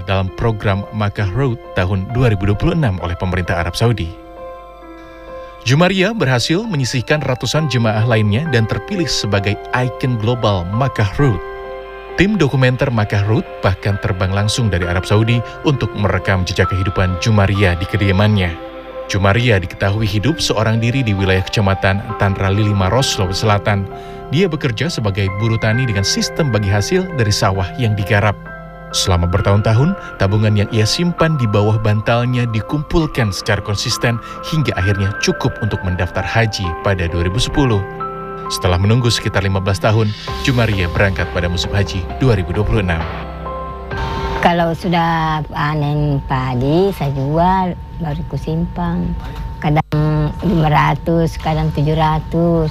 dalam program Makkah Road tahun 2026 oleh pemerintah Arab Saudi. Jumaria berhasil menyisihkan ratusan jemaah lainnya dan terpilih sebagai ikon global Makkah Road. Tim dokumenter Makkah Road bahkan terbang langsung dari Arab Saudi untuk merekam jejak kehidupan Jumaria di kediamannya. Jumaria diketahui hidup seorang diri di wilayah kecamatan Tanra Lili Maros, Sulawesi Selatan. Dia bekerja sebagai buruh tani dengan sistem bagi hasil dari sawah yang digarap. Selama bertahun-tahun, tabungan yang ia simpan di bawah bantalnya dikumpulkan secara konsisten hingga akhirnya cukup untuk mendaftar haji pada 2010. Setelah menunggu sekitar 15 tahun, Jumaria berangkat pada musim haji 2026. Kalau sudah panen padi, saya jual, baru ku simpang. Kadang 500, kadang 700.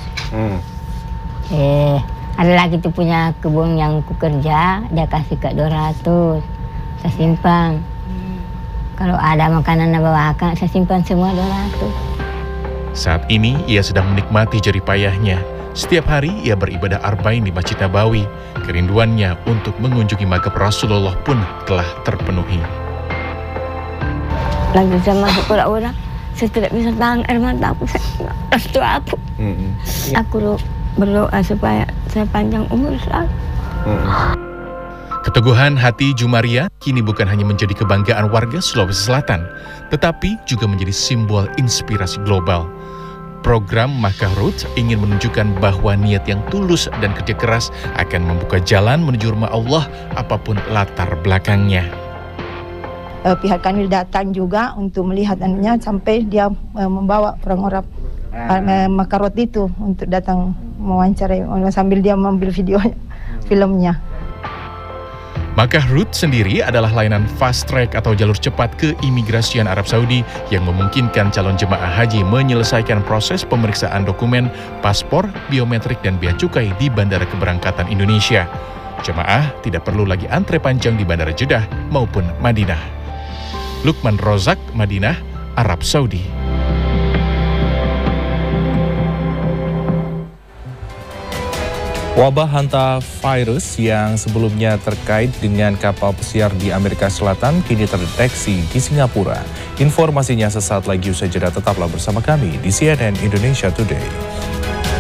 Ada lagi tuh punya kebun yang ku kerja, dia kasih ke 200, saya simpan. Kalau ada makanan yang bawakan, saya simpan semua 200. Saat ini, ia sedang menikmati jerih payahnya. Setiap hari, ia beribadah arba'in di Masjid Nabawi. Kerinduannya untuk mengunjungi makam Rasulullah pun telah terpenuhi. Lagi saya masuk ke orang, saya tidak bisa tahan air mata aku, restu aku. Aku berdoa supaya saya panjang umur selalu. Keteguhan hati Jumaria kini bukan hanya menjadi kebanggaan warga Sulawesi Selatan, tetapi juga menjadi simbol inspirasi global. Program Makkah Road ingin menunjukkan bahwa niat yang tulus dan kerja keras akan membuka jalan menuju rumah Allah apapun latar belakangnya. Pihak kami datang juga untuk melihat anunya sampai dia membawa orang-orang Makkah Road itu untuk datang mewawancarai sambil dia mengambil videonya, filmnya. Makkah Road sendiri adalah layanan fast track atau jalur cepat keimigrasian Arab Saudi yang memungkinkan calon jemaah haji menyelesaikan proses pemeriksaan dokumen, paspor, biometrik, dan bea cukai di Bandara Keberangkatan Indonesia. Jemaah tidak perlu lagi antre panjang di Bandara Jeddah maupun Madinah. Lukman Rozak, Madinah, Arab Saudi. Wabah hantavirus yang sebelumnya terkait dengan kapal pesiar di Amerika Selatan kini terdeteksi di Singapura. Informasinya sesaat lagi usai jeda, tetaplah bersama kami di CNN Indonesia Today.